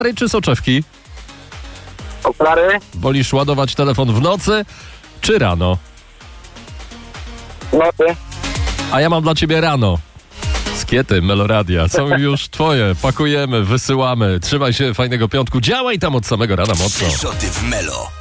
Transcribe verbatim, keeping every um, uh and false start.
Okulary czy soczewki? Okulary? Wolisz ładować telefon w nocy czy rano? Nocy. A ja mam dla ciebie rano. Skiety Meloradia są już twoje. Pakujemy, wysyłamy. Trzymaj się, fajnego piątku. Działaj tam od samego rana mocno. Trzy szoty w Melo.